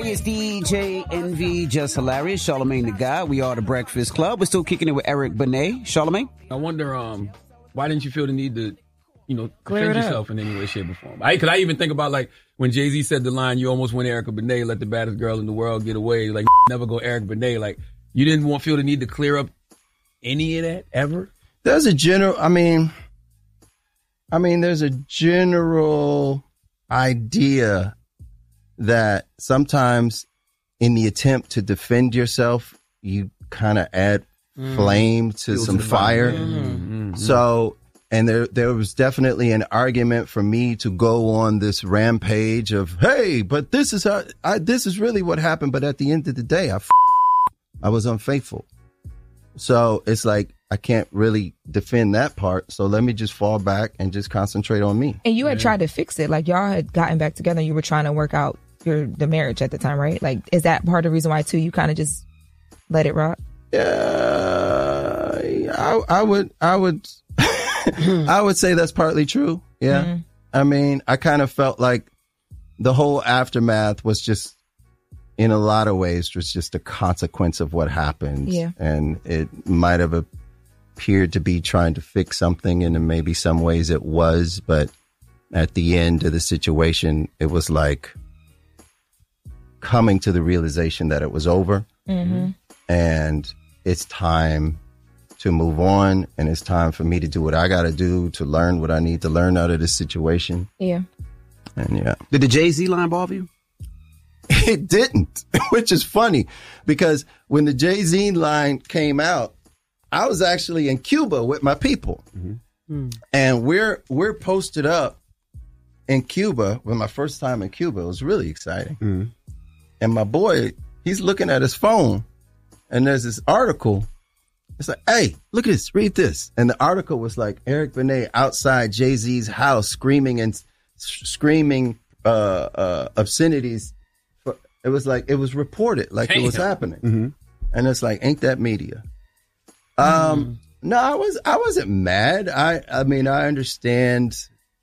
It's DJ Envy, Just Hilarious, Charlamagne the God. We are the Breakfast Club. We're still kicking it with Eric Benet. Charlamagne? I wonder, why didn't you feel the need to, defend yourself in any way, shape, or form? Because I even think about, like, when Jay-Z said the line, you almost went Erica Benet, let the baddest girl in the world get away. Like, never go Eric Benet. Like, you didn't feel the need to clear up any of that ever? There's a general, there's a general idea that sometimes in the attempt to defend yourself, you kind of add flame to some fire. So, and there was definitely an argument for me to go on this rampage of, hey, but this is really what happened. But at the end of the day, I was unfaithful. So it's like, I can't really defend that part. So let me just fall back and just concentrate on me. And you had tried to fix it. Like, y'all had gotten back together and you were trying to work out the marriage at the time, right? Like, is that part of the reason why, too, you kind of just let it rock? Yeah, I would I would say that's partly true. Yeah. I kind of felt like the whole aftermath was just, in a lot of ways, was just a consequence of what happened. Yeah. And it might have appeared to be trying to fix something, and in maybe some ways it was, but at the end of the situation, it was like coming to the realization that it was over, and it's time to move on, and it's time for me to do what I got to do to learn what I need to learn out of this situation. Yeah. And yeah. Did the Jay-Z line bother you? It didn't, which is funny, because when the Jay-Z line came out, I was actually in Cuba with my people. And we're posted up in Cuba. When my first time in Cuba, it was really exciting. And my boy, he's looking at his phone, and there's this article. It's like, hey, look at this, read this. And the article was like, Eric Benet outside Jay-Z's house screaming obscenities. It was like, it was reported like it was happening. And it's like, ain't that media? No, I wasn't mad. I mean, I understand,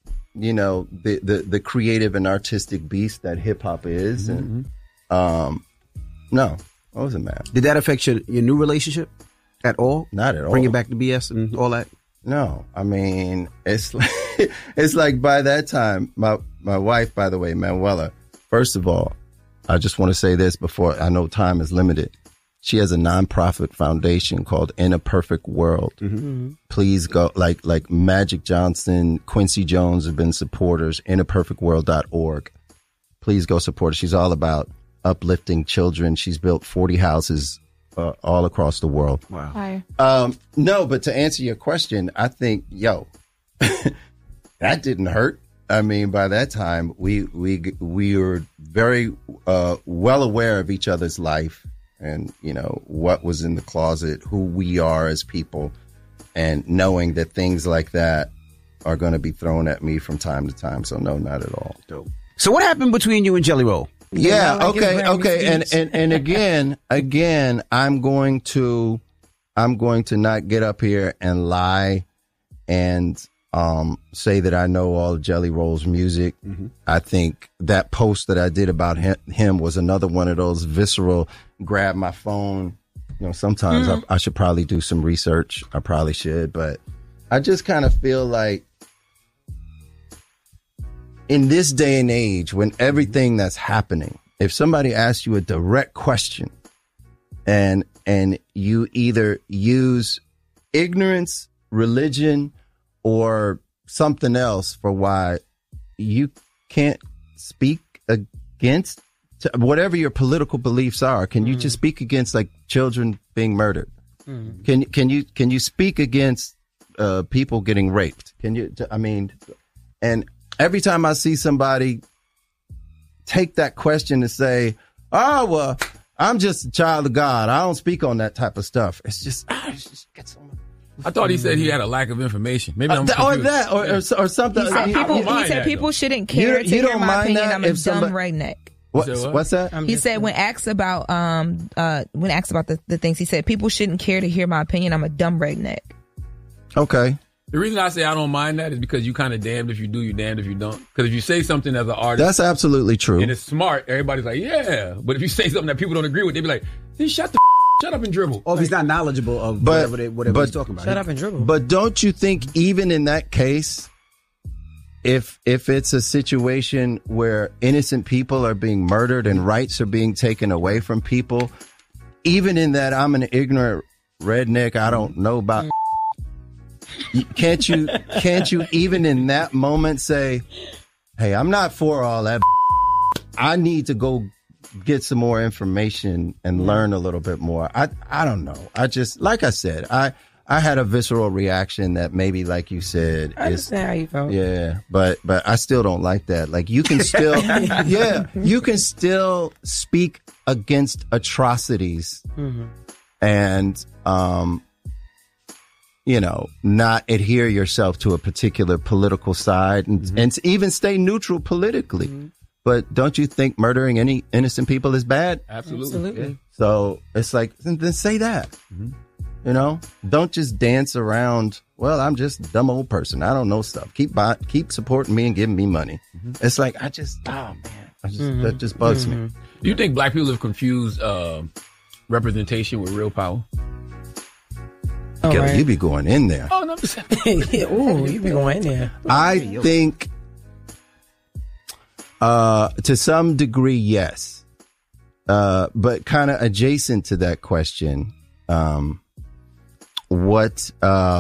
the creative and artistic beast that hip hop is. And, no, I wasn't mad. Did that affect your new relationship at all? Not at all. Bring it back to BS and all that? No, I mean, it's like, it's like by that time, my wife, by the way, Manuela, first of all, I just want to say this before, I know time is limited. She has a nonprofit foundation called In a Perfect World. Please go, like Magic Johnson, Quincy Jones have been supporters, inaperfectworld.org. Please go support her. She's all about uplifting children. She's built 40 houses all across the world. Wow. Hi. No, but to answer your question, I think, that didn't hurt. I mean, by that time, we were very well aware of each other's life and, what was in the closet, who we are as people, and knowing that things like that are going to be thrown at me from time to time. So no, not at all. Dope. So what happened between you and Jelly Roll? Yeah. Okay. And again, I'm going to not get up here and lie and say that I know all of Jelly Roll's music. I think that post that I did about him was another one of those visceral, grab my phone. Sometimes I should probably do some research. I probably should, but I just kind of feel like in this day and age, when everything that's happening, if somebody asks you a direct question and you either use ignorance, religion, or something else for why you can't speak against whatever your political beliefs are, can you just speak against like children being murdered? Can you speak against people getting raped? And every time I see somebody take that question and say, oh, well, I'm just a child of God, I don't speak on that type of stuff. It's just gets so much. I thought he said he had a lack of information. Maybe I'm confused. or something. He said people shouldn't care to hear my opinion. I'm a dumb redneck. What's that? He said when asked about the things, he said people shouldn't care to hear my opinion. I'm a dumb redneck. Okay. The reason I say I don't mind that is because you kind of damned if you do, you damned if you don't. Because if you say something as an artist, that's absolutely true, and it's smart, everybody's like, yeah. But if you say something that people don't agree with, they be like, "Then shut up and dribble." Or if he's not knowledgeable of whatever he's talking about. Shut up and dribble. But don't you think even in that case, if it's a situation where innocent people are being murdered and rights are being taken away from people, even in that I'm an ignorant redneck, I don't know about. Can't you even in that moment say, hey, I'm not for all that. I need to go get some more information and learn a little bit more. I don't know. I just, like I said, I had a visceral reaction that maybe, like you said, I understand how you felt. Yeah, but I still don't like that. Like you can still, you can still speak against atrocities and, not adhere yourself to a particular political side and even stay neutral politically. But don't you think murdering any innocent people is bad? Absolutely. Yeah. So it's like, then say that. Don't just dance around. Well, I'm just a dumb old person. I don't know stuff. Keep supporting me and giving me money. It's like, that just bugs me. Do you think black people have confused representation with real power? Kelly, you be going in there. Oh, no. Ooh, you be going in there. I think, to some degree, yes. But kind of adjacent to that question, what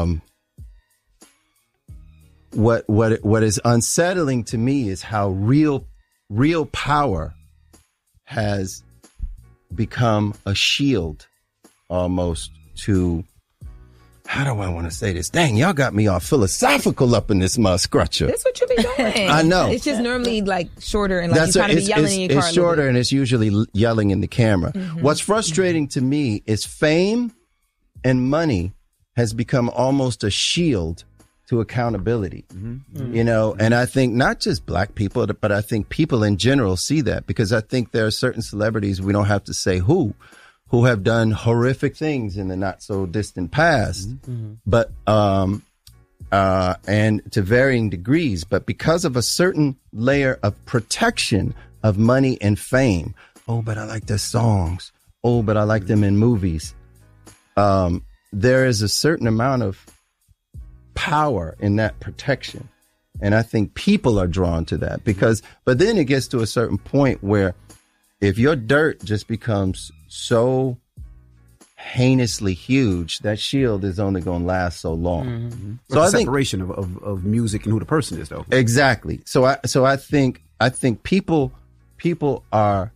is unsettling to me is how real power has become a shield almost to, how do I want to say this? Dang, y'all got me all philosophical up in this scrutcher. That's what you be doing. I know. It's just normally like shorter and like you kind of be yelling in your car. It's shorter and it's usually yelling in the camera. What's frustrating to me is fame and money has become almost a shield to accountability. And I think not just black people, but I think people in general see that, because I think there are certain celebrities, we don't have to say who have done horrific things in the not so distant past, but and to varying degrees, but because of a certain layer of protection of money and fame. Oh, but I like their songs. Oh, but I like them in movies. There is a certain amount of power in that protection. And I think people are drawn to that but then it gets to a certain point where if your dirt just becomes so heinously huge, that shield is only going to last so long. So I think separation of music and who the person is, though. Exactly. So I think people are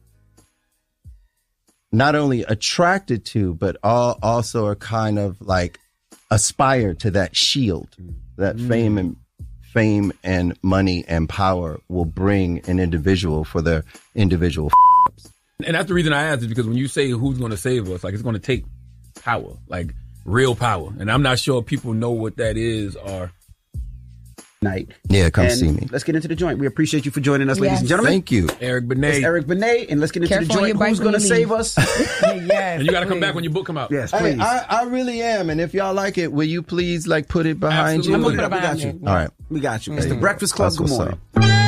not only attracted to, but also are kind of like aspire to that shield that fame and money and power will bring an individual for their individual. And that's the reason I asked, is because when you say who's going to save us, like it's going to take power, like real power. And I'm not sure people know what that is or. Night. Yeah, come see me. Let's get into the joint. We appreciate you for joining us, ladies and gentlemen. Thank you. Eric Benet. It's Eric Benet, and let's get into the joint. Who's going to save us? Yes. And you got to come back when your book come out. Yes, please. Hey, I really am. And if y'all like it, will you please put it behind Absolutely. you? We got you. All right. We got you. It's the Breakfast Club. That's Good what's morning. up.